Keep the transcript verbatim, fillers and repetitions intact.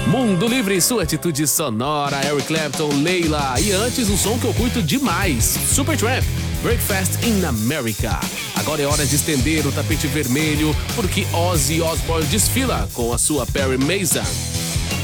Mundo Livre, sua atitude sonora, Eric Clapton, Leila. E antes, um som que eu curto demais, Supertramp, Breakfast in America. Agora é hora de estender o tapete vermelho, porque Ozzy Osbourne desfila com a sua Perry Mason.